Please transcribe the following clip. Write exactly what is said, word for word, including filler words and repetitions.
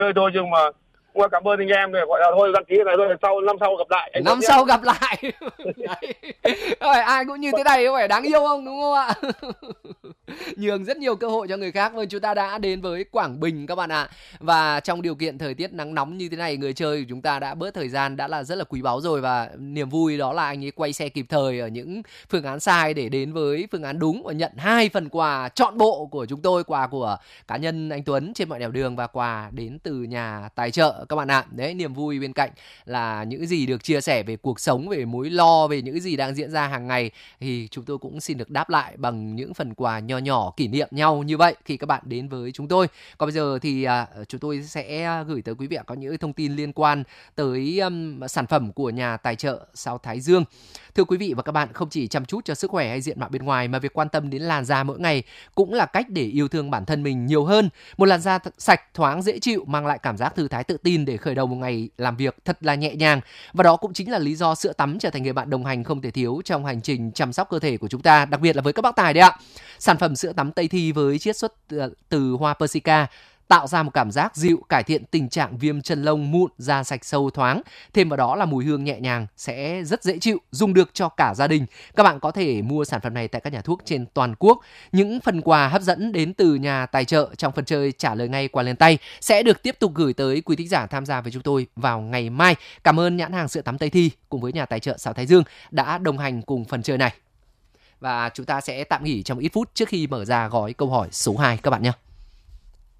chơi thôi, nhưng mà cũng cảm ơn anh em này, gọi là thôi đăng ký này thôi, sau năm sau gặp lại. Năm sau gặp lại. Đấy. Rồi, ai cũng như thế này có phải đáng yêu không, đúng không ạ? Nhường rất nhiều cơ hội cho người khác. Vâng, chúng ta đã đến với Quảng Bình các bạn ạ. Và trong điều kiện thời tiết nắng nóng như thế này, người chơi của chúng ta đã bớt thời gian đã là rất là quý báu rồi. Và niềm vui đó là anh ấy quay xe kịp thời ở những phương án sai để đến với phương án đúng và nhận hai phần quà trọn bộ của chúng tôi, quà của cá nhân anh Tuấn trên mọi nẻo đường và quà đến từ nhà tài trợ các bạn ạ. Đấy, niềm vui bên cạnh là những gì được chia sẻ về cuộc sống, về mối lo, về những gì đang diễn ra hàng ngày, thì chúng tôi cũng xin được đáp lại bằng những phần quà nho nhỏ kỷ niệm nhau như vậy khi các bạn đến với chúng tôi. Còn bây giờ thì à, chúng tôi sẽ gửi tới quý vị có những thông tin liên quan tới um, sản phẩm của nhà tài trợ Sao Thái Dương. Thưa quý vị và các bạn, không chỉ chăm chút cho sức khỏe hay diện mạo bên ngoài mà việc quan tâm đến làn da mỗi ngày cũng là cách để yêu thương bản thân mình nhiều hơn. Một làn da th- sạch, thoáng, dễ chịu mang lại cảm giác thư thái tự tin để khởi đầu một ngày làm việc thật là nhẹ nhàng. Và đó cũng chính là lý do sữa tắm trở thành người bạn đồng hành không thể thiếu trong hành trình chăm sóc cơ thể của chúng ta, đặc biệt là với các bác tài đấy ạ. Sản phẩm sữa tắm Tây Thi với chiết xuất từ hoa Persica tạo ra một cảm giác dịu, cải thiện tình trạng viêm chân lông, mụn, da sạch sâu thoáng. Thêm vào đó là mùi hương nhẹ nhàng, sẽ rất dễ chịu, dùng được cho cả gia đình. Các bạn có thể mua sản phẩm này tại các nhà thuốc trên toàn quốc. Những phần quà hấp dẫn đến từ nhà tài trợ trong phần chơi trả lời ngay quà lên tay sẽ được tiếp tục gửi tới quý thính giả tham gia với chúng tôi vào ngày mai. Cảm ơn nhãn hàng sữa tắm Tây Thi cùng với nhà tài trợ Sao Thái Dương đã đồng hành cùng phần chơi này. Và chúng ta sẽ tạm nghỉ trong ít phút trước khi mở ra gói câu hỏi số hai các bạn nhé.